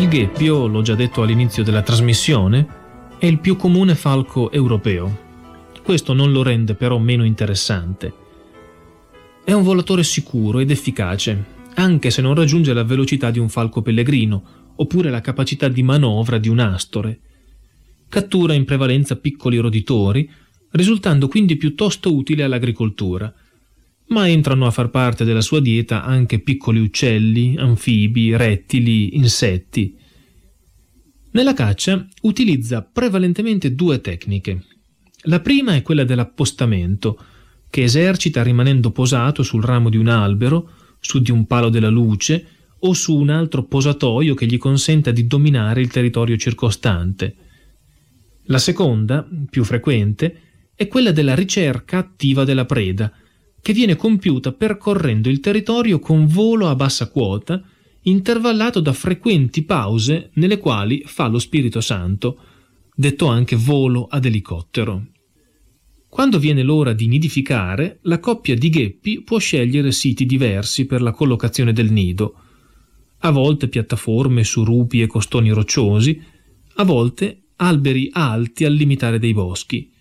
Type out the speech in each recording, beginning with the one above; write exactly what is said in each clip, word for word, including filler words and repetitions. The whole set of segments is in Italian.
gheppio, l'ho già detto all'inizio della trasmissione, è il più comune falco europeo. Questo non lo rende però meno interessante. È un volatore sicuro ed efficace, anche se non raggiunge la velocità di un falco pellegrino, oppure la capacità di manovra di un astore. Cattura in prevalenza piccoli roditori, risultando quindi piuttosto utile all'agricoltura, ma entrano a far parte della sua dieta anche piccoli uccelli, anfibi, rettili, insetti. Nella caccia utilizza prevalentemente due tecniche. La prima è quella dell'appostamento, che esercita rimanendo posato sul ramo di un albero, su di un palo della luce o su un altro posatoio che gli consenta di dominare il territorio circostante. La seconda, più frequente, è quella della ricerca attiva della preda, che viene compiuta percorrendo il territorio con volo a bassa quota, intervallato da frequenti pause nelle quali fa lo Spirito Santo, detto anche volo ad elicottero. Quando viene l'ora di nidificare, la coppia di gheppi può scegliere siti diversi per la collocazione del nido, a volte piattaforme su rupi e costoni rocciosi, a volte alberi alti al limitare dei boschi.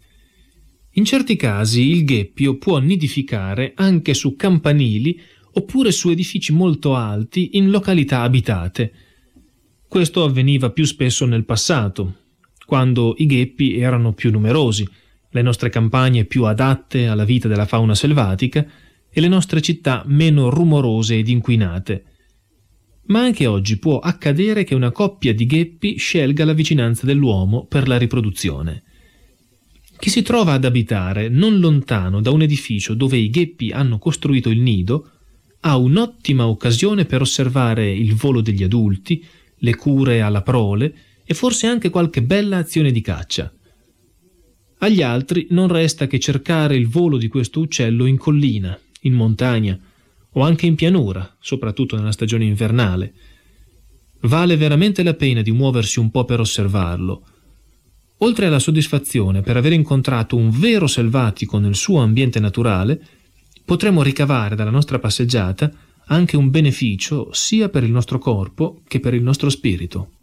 In certi casi il gheppio può nidificare anche su campanili oppure su edifici molto alti in località abitate. Questo avveniva più spesso nel passato, quando i gheppi erano più numerosi, le nostre campagne più adatte alla vita della fauna selvatica e le nostre città meno rumorose ed inquinate. Ma anche oggi può accadere che una coppia di gheppi scelga la vicinanza dell'uomo per la riproduzione. Chi si trova ad abitare non lontano da un edificio dove i gheppi hanno costruito il nido ha un'ottima occasione per osservare il volo degli adulti, le cure alla prole e forse anche qualche bella azione di caccia. Agli altri non resta che cercare il volo di questo uccello in collina, in montagna o anche in pianura, soprattutto nella stagione invernale. Vale veramente la pena di muoversi un po' per osservarlo. Oltre alla soddisfazione per aver incontrato un vero selvatico nel suo ambiente naturale, potremo ricavare dalla nostra passeggiata anche un beneficio sia per il nostro corpo che per il nostro spirito.